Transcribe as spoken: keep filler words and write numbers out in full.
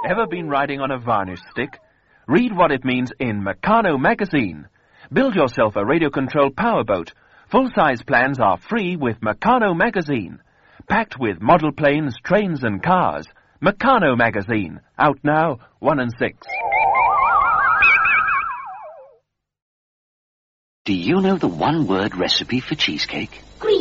Ever been riding on a varnish stick? Read what it means in Meccano magazine. Build yourself a radio-controlled powerboat. Full-size plans are free with Meccano magazine. Packed with model planes, trains and cars. Meccano magazine. Out now, one and six. Do you know the one-word recipe for cheesecake? Green